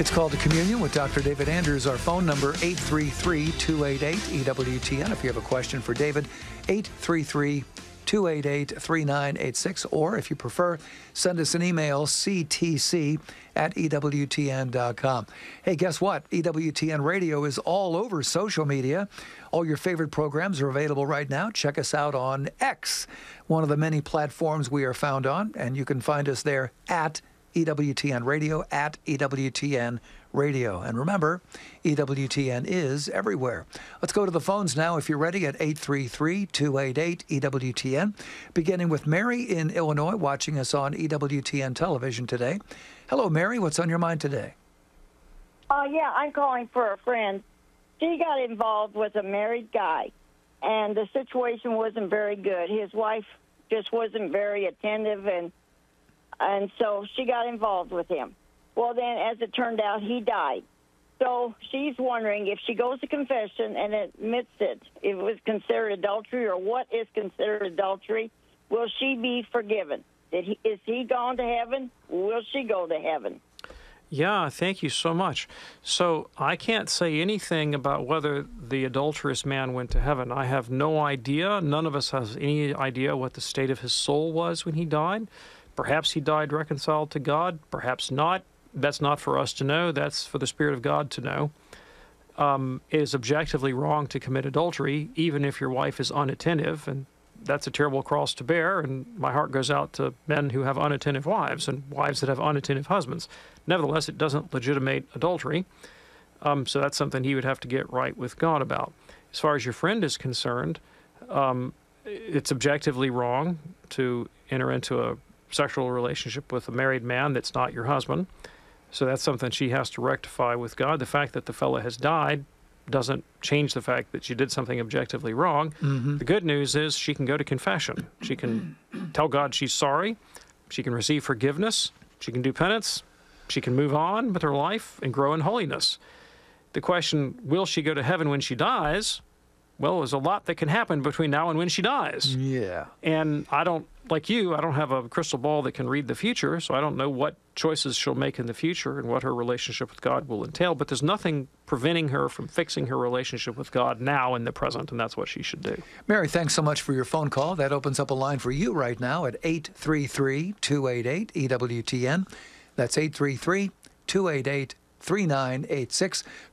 It's called The Communion with Dr. David Anders. Our phone number, 833-288-EWTN. If you have a question for David, 833-288-3986. Or if you prefer, send us an email, ctc@ewtn.com. Hey, guess what? EWTN Radio is all over social media. All your favorite programs are available right now. Check us out on X, one of the many platforms we are found on, and you can find us there at EWTN Radio, at EWTN Radio. And remember, EWTN is everywhere. Let's go to the phones now, if you're ready, at 833-288-EWTN, beginning with Mary in Illinois, watching us on EWTN television today. Hello, Mary. What's on your mind today? Yeah, I'm calling for a friend. She got involved with a married guy, and the situation wasn't very good. His wife just wasn't very attentive, and so she got involved with him. Well, then, as it turned out, he died. So she's wondering if she goes to confession and admits it was considered adultery, or what is considered adultery, will she be forgiven? Is he gone to heaven? Will she go to heaven? Yeah, thank you so much. So I can't say anything about whether the adulterous man went to heaven. I have no idea. None of us has any idea what the state of his soul was when he died. Perhaps he died reconciled to God, perhaps not. That's not for us to know. That's for the Spirit of God to know. It is objectively wrong to commit adultery, even if your wife is unattentive, and that's a terrible cross to bear, and my heart goes out to men who have unattentive wives and wives that have unattentive husbands. Nevertheless, it doesn't legitimate adultery, so that's something he would have to get right with God about. As far as your friend is concerned, it's objectively wrong to enter into a sexual relationship with a married man that's not your husband, so that's something she has to rectify with God. The fact that the fellow has died doesn't change the fact that she did something objectively wrong. Mm-hmm. The good news is she can go to confession. She can tell God she's sorry. She can receive forgiveness. She can do penance. She can move on with her life and grow in holiness. The question, will she go to heaven when she dies? Well, there's a lot that can happen between now and when she dies. Yeah. And I don't, like you, I don't have a crystal ball that can read the future, so I don't know what choices she'll make in the future and what her relationship with God will entail. But there's nothing preventing her from fixing her relationship with God now in the present, and that's what she should do. Mary, thanks so much for your phone call. That opens up a line for you right now at 833-288-EWTN. That's 833-288-3986.